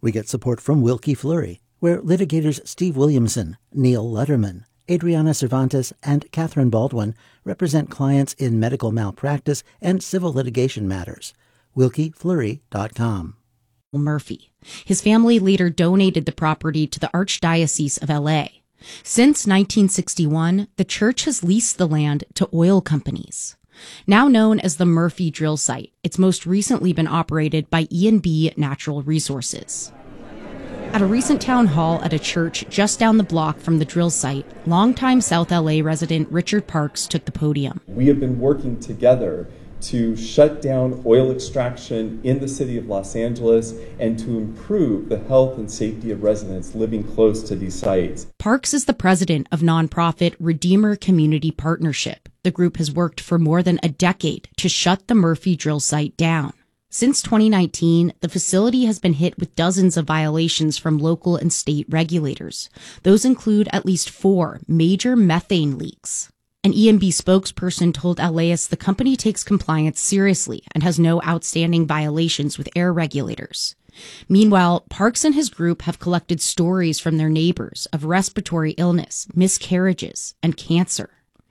We get support from Wilkie Fleury, where litigators Steve Williamson, Neil Letterman, Adriana Cervantes, and Catherine Baldwin represent clients in medical malpractice and civil litigation matters. WilkieFleury.com. Murphy. His family later donated the property to the Archdiocese of LA. Since 1961, the church has leased the land to oil companies. Now known as the Murphy Drill Site, it's most recently been operated by E&B Natural Resources. At a recent town hall at a church just down the block from the drill site, longtime South LA resident Richard Parks took the podium. We have been working together to shut down oil extraction in the city of Los Angeles and to improve the health and safety of residents living close to these sites. Parks is the president of nonprofit Redeemer Community Partnership. The group has worked for more than a decade to shut the Murphy drill site down. Since 2019, the facility has been hit with dozens of violations from local and state regulators. Those include at least 4 major methane leaks. An E&B spokesperson told LAist the company takes compliance seriously and has no outstanding violations with air regulators. Meanwhile, Parks and his group have collected stories from their neighbors of respiratory illness, miscarriages, and cancer.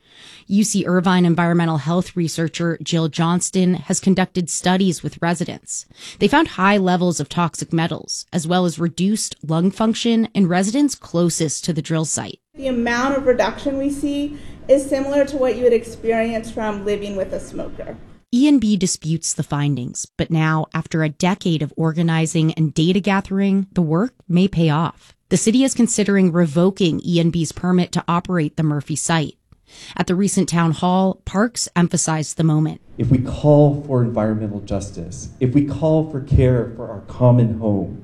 UC Irvine environmental health researcher Jill Johnston has conducted studies with residents. They found high levels of toxic metals, as well as reduced lung function in residents closest to the drill site. The amount of reduction we see is similar to what you would experience from living with a smoker. E&B disputes the findings, but now, after a decade of organizing and data gathering, the work may pay off. The city is considering revoking E&B's permit to operate the Murphy site. At the recent town hall, Parks emphasized the moment. If we call for environmental justice, if we call for care for our common home,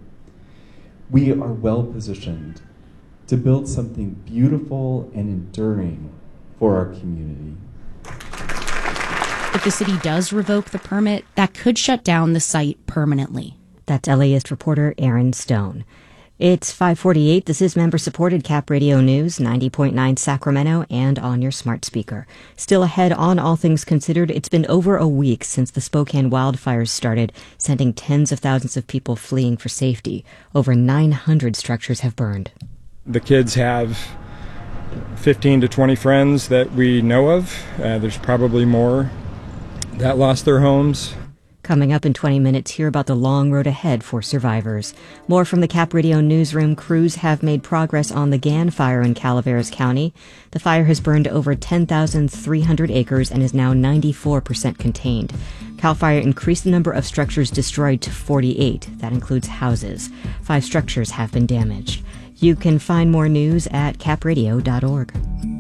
we are well positioned to build something beautiful and enduring for our community. If the city does revoke the permit, that could shut down the site permanently. That's LAist reporter Aaron Stone. It's 5:48. This is member-supported Cap Radio News, 90.9 Sacramento, and on your smart speaker. Still ahead on All Things Considered, it's been over a week since the Spokane wildfires started, sending tens of thousands of people fleeing for safety. Over 900 structures have burned. The kids have 15 to 20 friends that we know of. There's probably more that lost their homes. Coming up in 20 minutes, hear about the long road ahead for survivors. More from the Cap Radio newsroom. Crews have made progress on the Gann fire in Calaveras County. The fire has burned over 10,300 acres and is now 94% contained. CAL FIRE increased the number of structures destroyed to 48. That includes houses. 5 structures have been damaged. You can find more news at capradio.org.